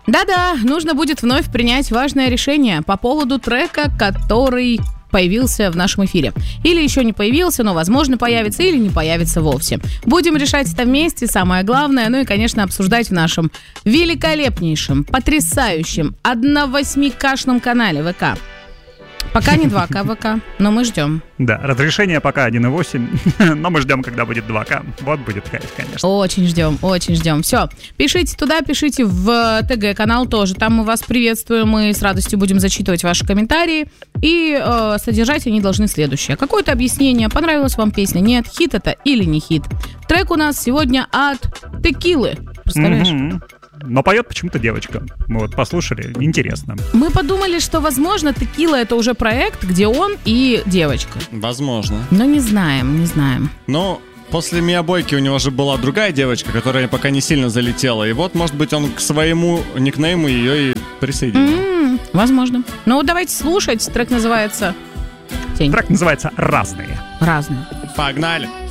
Да-да, нужно будет вновь принять важное решение по поводу трека, который появился в нашем эфире. Или еще не появился, но, возможно, появится, или не появится вовсе. Будем решать это вместе, самое главное, ну и, конечно, обсуждать в нашем великолепнейшем, потрясающем, 1.8К-шном канале ВК. Пока не 2К ВК, но мы ждем. Да, разрешение пока 1.8, но мы ждем, когда будет 2К. Вот будет кайф, конечно. Очень ждем, очень ждем. Все, пишите туда, пишите в ТГ-канал тоже. Там мы вас приветствуем, мы с радостью будем зачитывать ваши комментарии. И содержать они должны следующее. Какое-то объяснение, понравилась вам песня, нет, хит это или не хит. Трек у нас сегодня от Текилы. Представляешь? Но поет почему-то девочка. Мы вот послушали, интересно. Мы подумали, что, возможно, Текила — это уже проект, где он и девочка. Возможно. Но не знаем, не знаем. Но после Миа Бойки у него же была другая девочка, которая пока не сильно залетела. И вот, может быть, он к своему никнейму ее и присоединил. Возможно. Ну, давайте слушать. Трек называется... Трек называется «Разные». Разные. Погнали.